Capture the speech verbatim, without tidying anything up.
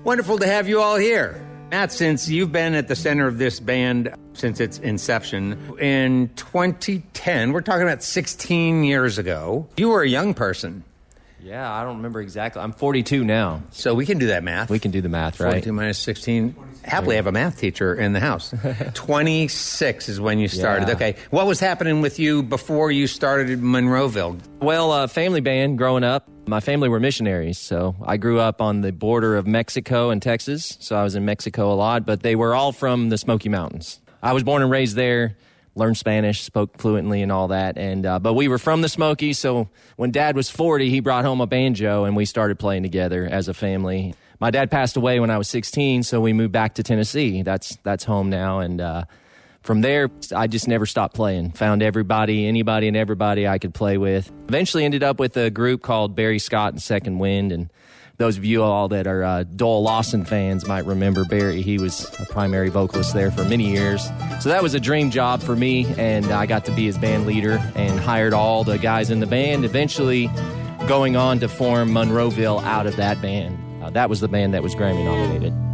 Wonderful to have you all here. Matt, since you've been at the center of this band since its inception in twenty ten, we're talking about sixteen years ago, you were a young person. Yeah, I don't remember exactly. I'm forty-two now. So we can do that math. We can do the math, right? forty-two minus sixteen. Happily have a math teacher in the house. twenty-six is when you started. Yeah. Okay. What was happening with you before you started in Monroeville? Well, uh, family band growing up. My family were missionaries, so I grew up on the border of Mexico and Texas, so I was in Mexico a lot, but they were all from the Smoky Mountains. I was born and raised there, learned Spanish, spoke fluently and all that, and uh, but we were from the Smokies, so when Dad was forty, he brought home a banjo, and we started playing together as a family. My dad passed away when I was sixteen, so we moved back to Tennessee. That's that's home now, and uh, from there, I just never stopped playing. Found everybody, anybody and everybody I could play with. Eventually ended up with a group called Barry Scott and Second Wind, and those of you all that are uh, Doyle Lawson fans might remember Barry. He was a primary vocalist there for many years. So that was a dream job for me, and I got to be his band leader and hired all the guys in the band, eventually going on to form Monroeville out of that band. Uh, that was the band that was Grammy nominated.